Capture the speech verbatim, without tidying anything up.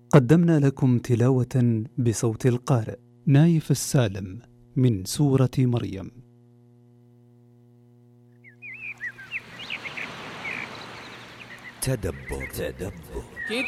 قدمنا لكم تلاوة بصوت القارئ نايف السالم من سورة مريم. تدبر تدبر